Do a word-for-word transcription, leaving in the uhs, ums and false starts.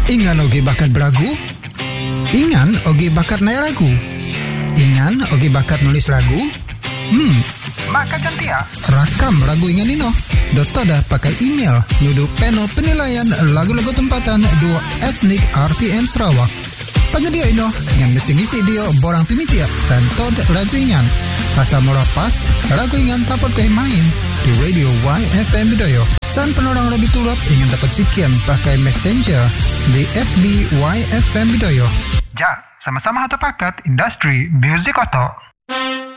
Ingan oge bakat beragu? Ingan oge bakat naik lagu? Ingan oge bakat nulis lagu? Hmm, maka gantia rakam lagu Ingan ino. Dota dah pakai email nudu panel penilaian lagu-lagu tempatan dua etnik R T M Sarawak. Penyedia ino yang mesti ngisi dia borang pimitia santod lagu Ingan. Pasal murah pas, lagu Ingan dapat kau main di radio Y F M Bidayuh. San penorang lebih turap ingin dapat sekian pakai messenger di F B Y F M Bidayuh. Ja, sama-sama atau pakat industri music oto.